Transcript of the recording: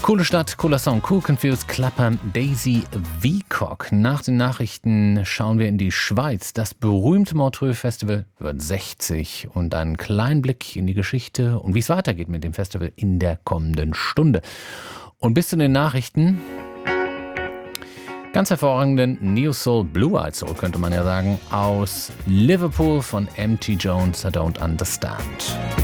Coole Stadt, cooler Song, Cool Confused, Clapham, Daisy Veacock. Nach den Nachrichten schauen wir in die Schweiz. Das berühmte Montreux Festival wird 60 und einen kleinen Blick in die Geschichte und wie es weitergeht mit dem Festival in der kommenden Stunde. Und bis zu den Nachrichten ganz hervorragenden Neo Soul, Blue Eyed Soul könnte man ja sagen, aus Liverpool von M.T. Jones, I Don't Understand.